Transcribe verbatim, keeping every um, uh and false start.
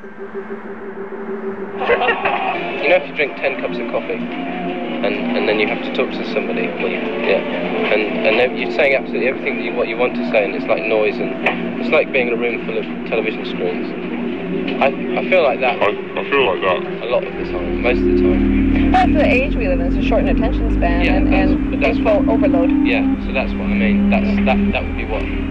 You know, if you drink ten cups of coffee, and and then you have to talk to somebody, well, you, yeah, and and then you're saying absolutely everything that you, what you want to say, and it's like noise, and it's like being in a room full of television screens. I I feel like that. I, I feel like that a lot of the time, most of the time. That's the age we live in. It's a shortened attention span, Yeah, and, that's, and but that's info what, overload. Yeah, so that's what I mean. That's that that would be what.